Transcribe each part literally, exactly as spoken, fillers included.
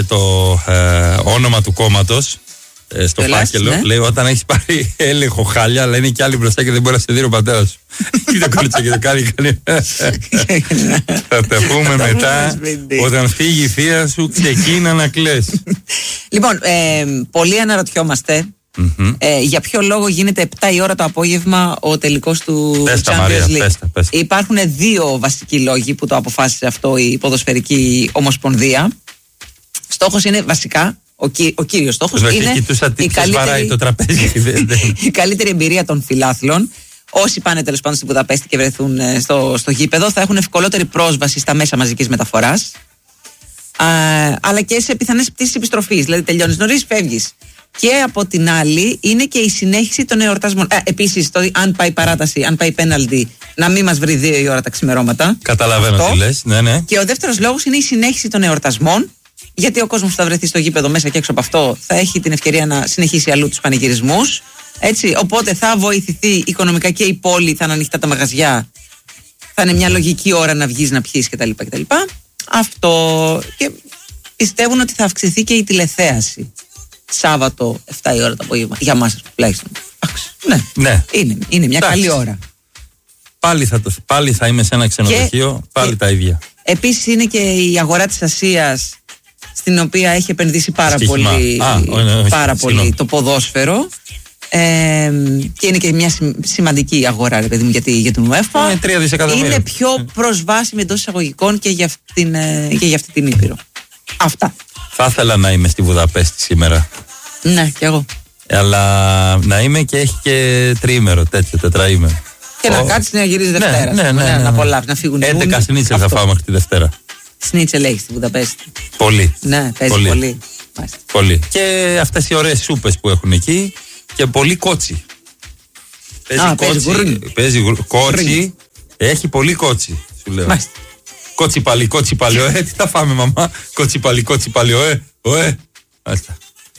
το ε, όνομα του κόμματος ε, στο φάκελο. Ναι. Λέει όταν έχεις πάρει έλεγχο χάλια, αλλά είναι κι άλλοι μπροστά και δεν μπορεί να σε δει ο πατέρας σου. Κοίτα κόλλητσα και το κάνει. Θα τα πούμε μετά. Όταν φύγει η θεία σου, ξεκίνα να κλαις. Λοιπόν, ε, πολλοί αναρωτιόμαστε. Mm-hmm. Ε, για ποιο λόγο γίνεται επτά η ώρα το απόγευμα ο τελικός του πέστα, Champions Μαρία, League. πέστα, πέστα. Υπάρχουν δύο βασικοί λόγοι που το αποφάσισε αυτό η ποδοσφαιρική ομοσπονδία. Στόχος είναι βασικά, ο, κυ, ο κύριος στόχος είναι η καλύτερη, το τραπέζι, η καλύτερη εμπειρία των φιλάθλων. Όσοι πάνε τέλος πάντων στη Βουδαπέστη και βρεθούν στο, στο γήπεδο θα έχουν ευκολότερη πρόσβαση στα μέσα μαζικής μεταφοράς, α, αλλά και σε πιθανές πτήσεις επιστροφής. Δηλαδή τελειώνεις νωρίς, φεύγεις. Και από την άλλη είναι και η συνέχιση των εορτασμών. Ε, επίσης, το, αν πάει παράταση, αν πάει πέναλτι, να μην μας βρει δύο η ώρα τα ξημερώματα. Καταλαβαίνω αυτό. Τι λες. Ναι, ναι. Και ο δεύτερος λόγος είναι η συνέχιση των εορτασμών. Γιατί ο κόσμος που θα βρεθεί στο γήπεδο μέσα και έξω από αυτό θα έχει την ευκαιρία να συνεχίσει αλλού τους πανηγυρισμούς. Έτσι, οπότε θα βοηθηθεί οικονομικά και η πόλη, θα είναι ανοιχτά τα μαγαζιά. Θα είναι μια λογική ώρα να βγεις, να πιείς κτλ. κτλ. Αυτό. Και πιστεύουν ότι θα αυξηθεί και η τηλεθέαση. Σάββατο επτά η ώρα το απόγευμα. Για μας τουλάχιστον. Ναι. ναι. Είναι, είναι μια Άξι. καλή ώρα. Πάλι θα, το, πάλι θα είμαι σε ένα ξενοδοχείο, και, πάλι και, τα ίδια. Επίσης είναι και η αγορά της Ασίας, στην οποία έχει επενδύσει πάρα Στοιχημά. πολύ, Α, όχι, πάρα όχι, πολύ το ποδόσφαιρο. Ε, και είναι και μια σημαντική αγορά, ρε παιδί μου, γιατί, για την UEFA. Είναι τρία δισεκατομμύρια. Είναι πιο προσβάσιμη εντός εισαγωγικών και για, αυτήν, και για αυτή την Ήπειρο. Αυτά. Θα ήθελα να είμαι στη Βουδαπέστη σήμερα. Ναι, κι εγώ. Αλλά να είμαι και έχει και τριήμερο, τέτοιο, τετραήμερο. Και oh. να κάτσει να γυρίζει Δευτέρα. Ναι, ναι, ναι, ναι, ναι. Να απολαύσει, να φύγουν οι έντεκα σνίτσελ θα φάω μέχρι τη Δευτέρα. Σνίτσελ έχει στη Βουδαπέστη. Πολύ. Ναι, παίζει πολύ. Πολύ. πολύ. Και αυτές οι ωραίες σούπες που έχουν εκεί και πολύ κότσι. Παίζει Α, κότσι. Παίζει, παίζει κότσι. Έχει πολύ κότσι, σου λέω. Μάλιστα. Κότσι πάλι, κότσι πάλι, ωε, τι θα φάμε μαμά. Κότσι πάλι, κότσι πάλι, ωε, ωε. Μάλιστα.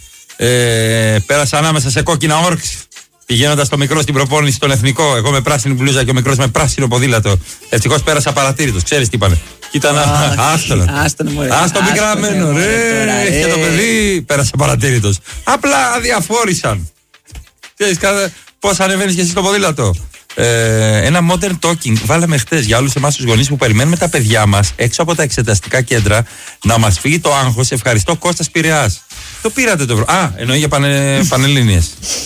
Ε, πέρασα ανάμεσα σε κόκκινα όρξ. Πηγαίνοντας το μικρό στην προπόνηση στον εθνικό. Εγώ με πράσινη μπλούζα και ο μικρός με πράσινο ποδήλατο. Ευτυχώς πέρασα παρατήρητος. Ξέρεις τι είπανε. Κοίτα να. Άστον. Άστον πικραμένο. Ρε, έχει το παιδί. Πέρασα παρατήρητος. Απλά αδιαφόρησαν. Ξέρεις πώς ανεβαίνεις και εσύ στο ποδήλατο. Ε, ένα modern talking βάλαμε χτες για όλους εμάς τους γονείς που περιμένουμε τα παιδιά μας έξω από τα εξεταστικά κέντρα να μας φύγει το άγχος. Ευχαριστώ, Κώστας Πειραιάς. Το πήρατε το ευρώ. Α, εννοεί για πανε, πανελλήνιες.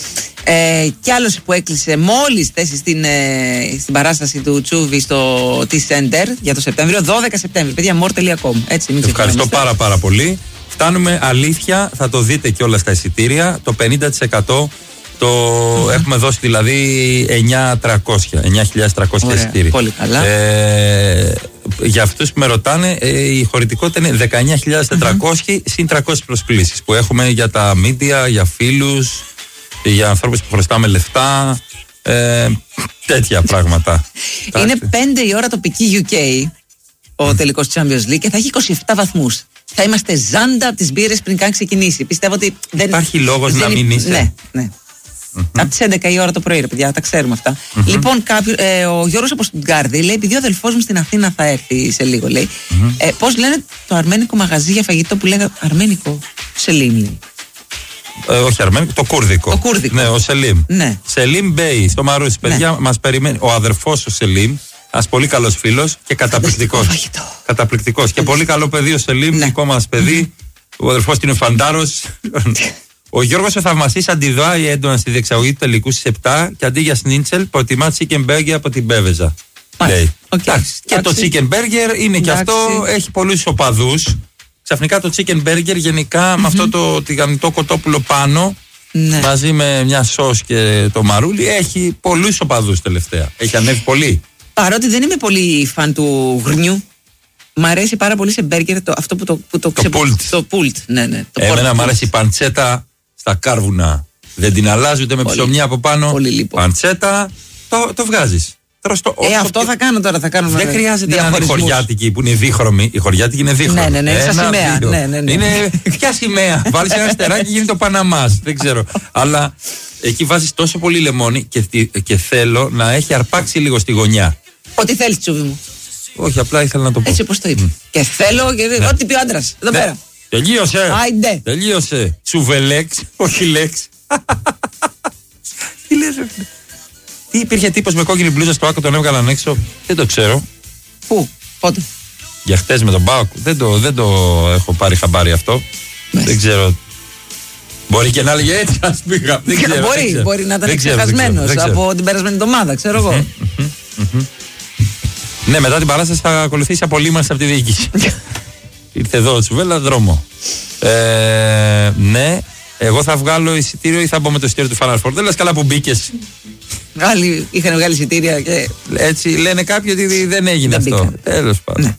Ε, κι άλλος που έκλεισε μόλις θέση στην, ε, στην παράσταση του Τσούβι στο T-Center για το Σεπτέμβριο, δώδεκα Σεπτέμβρη, παιδιά, more τελεία com. Έτσι, μην ευχαριστώ πάρα πάρα πολύ. Φτάνουμε αλήθεια, θα το δείτε και όλα στα εισιτήρια, το πενήντα τοις εκατό το mm-hmm. έχουμε δώσει, δηλαδή εννιά χιλιάδες τριακόσια εισιτήρια. Πολύ καλά. Ε, για αυτούς που με ρωτάνε, ε, η χωρητικότητα είναι δεκαεννιά χιλιάδες τετρακόσια mm-hmm. συν τριακόσιες προσκλήσεις που έχουμε για τα media, για φίλους, για ανθρώπους που χρωστάμε λεφτά, ε, τέτοια πράγματα. Είναι πέντε η ώρα τοπική γιου κέι ο mm. τελικός Champions League και θα έχει είκοσι επτά βαθμούς. Θα είμαστε ζάντα από τις μπύρες πριν καν ξεκινήσει. Πιστεύω ότι δεν υπάρχει λόγος δεν να μην είσαι. Ναι, ναι. Mm-hmm. Από τις έντεκα η ώρα το πρωί, ρε παιδιά, τα ξέρουμε αυτά. Mm-hmm. Λοιπόν, κάποιο, ε, ο Γιώργος από Στουτγκάρδη λέει: επειδή ο αδελφός μου στην Αθήνα θα έρθει σε λίγο, λέει. Mm-hmm. Ε, πώς λένε το αρμένικο μαγαζί για φαγητό που λέγα αρμένικο Σελίμ, λέει. Ε, όχι αρμένικο, το κούρδικο. Το κούρδικο. Ναι, ο Σελίμ. Ναι. Σελίμ Μπέι, στο Μαρούσι. Ναι. Παιδιά, μας περιμένει ο αδερφός ο Σελίμ. Ένας πολύ καλός φίλος και καταπληκτικός. Καταπληκτικός. Και πολύ καλό παιδί ο Σελίμ, ναι. Δικό μας παιδί. Ο αδερφός του είναι φαντάρος. Ο Γιώργος ο Θαυμαστής αντιδράει έντονα στη διεξαγωγή του τελικού στις επτά και αντί για σνίτσελ προτιμά chicken burger από την Μπέβεζα. Λέει. Okay. Και το chicken burger είναι και αυτό, έχει πολλούς οπαδούς. Ξαφνικά το chicken burger γενικά mm-hmm. με αυτό το τηγανιτό κοτόπουλο πάνω, ναι. μαζί με μια σως και το μαρούλι, έχει πολλούς οπαδούς τελευταία. Έχει ανέβει πολύ. Παρότι δεν είμαι πολύ φαν του γρνιού, μ' αρέσει πάρα πολύ σε μπέργκερ το, αυτό που το, που το, το ξε... πουλτ. Το πουλτ, ναι, ναι. Το Εμένα μ' αρέσει η παντσέτα στα κάρβουνα. Δεν την αλλάζει ούτε με πολύ, ψωμιά από πάνω. Πολύ παντσέτα, το, το βγάζεις. Στο, ε, αυτό και... θα κάνω τώρα. Θα κάνω δεν χρειάζεται να είναι χωριάτικη που είναι δίχρωμη. Η χωριάτικη είναι δίχρωμη. Ναι, ναι, ναι. Ένα, σημαία. Ναι, ναι, ναι. Είναι ποια σημαία. Βάλεις ένα αστεράκι και γίνεται το Παναμάς. Δεν ξέρω. Αλλά εκεί βάζεις τόσο πολύ λεμόνι και, και θέλω να έχει αρπάξει λίγο στη γωνιά. Ό,τι θέλεις, Τσούβι μου. Όχι, απλά ήθελα να το πω. Έτσι όπως το είπε. Mm. Και θέλω. Και... Ναι. Ό,τι πει ο άντρας. Εδώ ναι. πέρα. Τελείωσε. Άιντε. Τελείωσε. Τσουβελέξ, όχι λέξ. Τι λες, ρε φίλε. Τι υπήρχε τύπος με κόκκινη μπλούζα στο Άκο, τον έβγαλαν έξω. Δεν το ξέρω. Πού, πότε? Για χτες με τον Πάοκ. Δεν το, δεν το έχω πάρει χαμπάρι αυτό. Μέσα. Δεν ξέρω. Μπορεί και να έλεγε έτσι, ας πήγα. Δεν ξέρω, μπορεί, δεν ξέρω. μπορεί να ήταν δεν ξέρω, εξεχασμένος δεν ξέρω. από την περασμένη εβδομάδα, ξέρω εγώ. Mm-hmm, mm-hmm. Ναι, μετά την παράσταση θα ακολουθήσει απολύμανση από τη διοίκηση. Ήρθε εδώ ο Τσουβέλα, δρόμο. Ε, ναι, εγώ θα βγάλω εισιτήριο ή θα μπω με το εισιτήριο του Final Four. Δεν λες καλά που μπήκες. Άλλοι είχαν βγάλει εισιτήρια και. Έτσι λένε κάποιοι ότι δεν έγινε δεν αυτό. Τέλος πάντων. Ναι.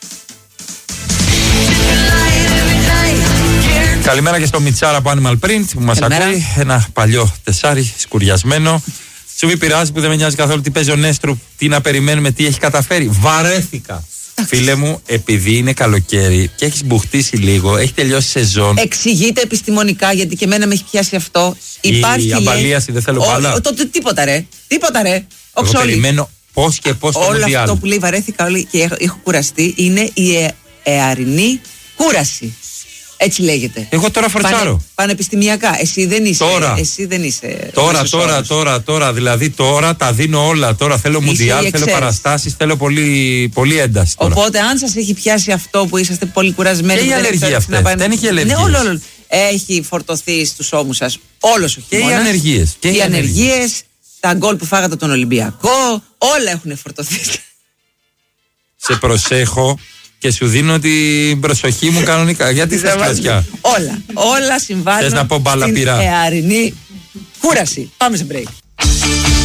Καλημέρα και στο Μιτσάρα από Animal Print που μας ακούει. Ένα παλιό τεσάρι σκουριασμένο. Σου μη πειράζει που δεν με νοιάζει καθόλου τι παίζει ο Νέστρου, τι να περιμένουμε, τι έχει καταφέρει. Βαρέθηκα. Φίλε μου, επειδή είναι καλοκαίρι και έχεις μπουχτίσει λίγο, έχει τελειώσει σεζόν. Εξηγείται επιστημονικά, γιατί και εμένα με έχει πιάσει αυτό. Η Υπάρχει, αμπαλίαση, δεν θέλω μπάλα. Τότε τίποτα ρε. Τίποτα ρε. Εγώ περιμένω πώς και πώς το Όλο Μουντιάλ. αυτό που λέει βαρέθηκα όλοι και έχω, έχω κουραστεί είναι η ε, εαρινή κούραση. Έτσι λέγεται. Εγώ τώρα φορτσάρω. Πανε, πανεπιστημιακά. Εσύ δεν είσαι. Τώρα. Εσύ δεν είσαι. Τώρα, τώρα, όρος. τώρα, τώρα. Δηλαδή τώρα τα δίνω όλα. Τώρα θέλω Μουντιάλ, θέλω παραστάσεις, θέλω πολύ, πολύ ένταση. Τώρα. Οπότε, αν σας έχει πιάσει αυτό που είσαστε πολύ κουρασμένοι. Και η αλλεργία αυτή. Δεν έχει αλλεργία. Ναι, όλο, όλο. Έχει φορτωθεί στους ώμους σας όλος ο χειμώνας. Και οι ανεργίες. Και οι ανεργίες, τα γκολ που φάγατε τον Ολυμπιακό, όλα έχουν φορτωθεί. Σε προσέχω. Και σου δίνω την προσοχή μου κανονικά. Γιατί θες κλασιά. Όλα, όλα συμβάλλουν θες να πω μπάλα στην πειρά. εαρινή κούραση. Πάμε σε break.